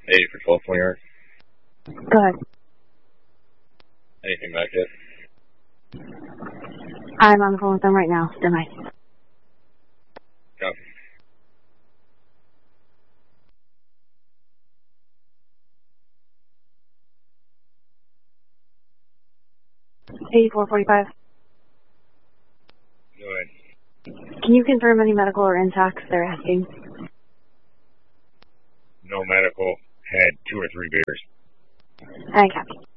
80 for 12 20 yards. Go ahead. Anything back yet? I'm on the phone with them right now. Denied. Copy. $84.45. Go ahead. Can you confirm any medical or intox they're asking? No medical. Had 2 or 3 beers. I copy.